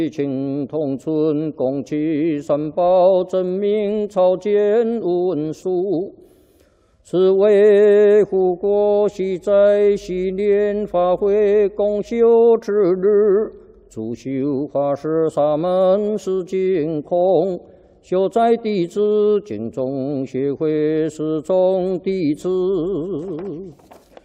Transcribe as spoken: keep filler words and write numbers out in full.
情同存，共祈三宝真明朝见文殊，是为护国喜在昔年法会共修之日，主修法师沙门是净空，修在弟子敬重协会始终弟子。